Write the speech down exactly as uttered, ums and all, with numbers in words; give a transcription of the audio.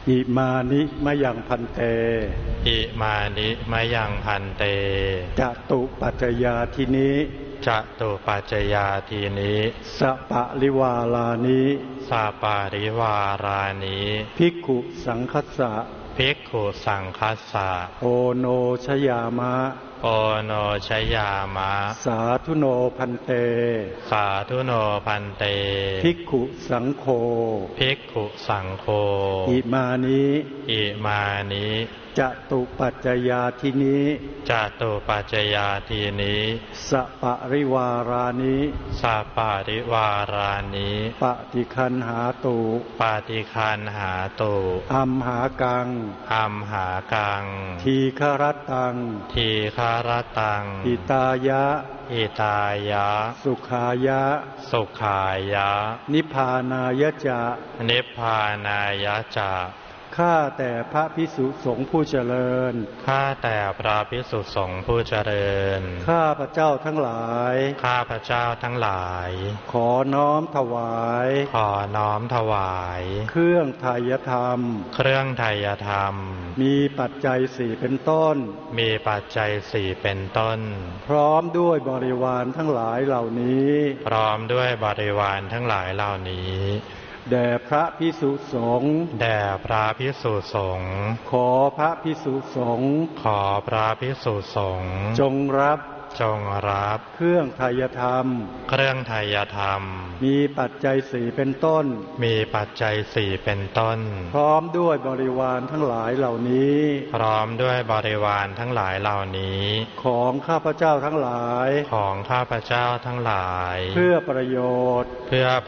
อิมานิมะยังพันเตอิมานิมะยังพันเตจตุปัจจยาทินิจตุปัจจยาทีนี้สัปะริวาลานิสัปะริวารานิภิกขุสังคัสสะภิกขุสังคัสสะโอโนชยามะโอโนชยามะสาธุโนพันเตสาธุโนพันเตภิกขุสังโฆภิกขุสังโฆอิมานิอิมานิจตุปัจจยาทินิจตุปัจจยาทีนี้สัปะริวารานิสัปะริวารานิปฏิคันหาตุปฏิคันหาตุอัมหากังอัมหากังทีฆรตังทีฆรตังอิตายะอิตายะสุขายะสุขายะนิพพานายะจะนิพพานายะจะข้าแต่พระภิกษุสงฆ์ผู้เจริญข้าแต่พระภิกษุสงฆ์ผู้เจริญข้าพระเจ้าทั้งหลายข้าพระเจ้าทั้งหลายขอน้อมถวายขอน้อมถวายเครื่องไทยธรรมเครื่องไทยธรรมมีปัจจัยสี่เป็นต้นมีปัจจัยสี่เป็นต้นพร้อมด้วยบริวารทั้งหลายเหล่านี้พร้อมด้วยบริวารทั้งหลายเหล่านี้แด่พระภิกษุสงฆ์แด่พระภิกษุสงฆ์ขอพระภิกษุสงฆ์ขอพระภิกษุสงฆ์จงรับจงรับเครื่องไทยธรรมเครื่องไทยธรรมมีปัจจัยสี่เป็นต้นมีปัจจัยสี่เป็นต้นพร้อมด้วยบริวารทั้งหลายเหล่านี้พร้อมด้วยบริวารทั้งหลายเหล่านี้ของข้าพเจ้าทั้งหลายของข้าพเจ้าทั้งหลายเพื่อประโยชน์เพื่อ